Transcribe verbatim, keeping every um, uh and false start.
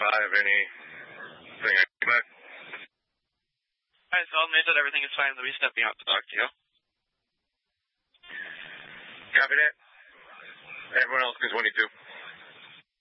I have anything I can back. Alright, so I'll admit that everything is fine. They'll be stepping out to talk to you. Copy that. Everyone else can twenty-two.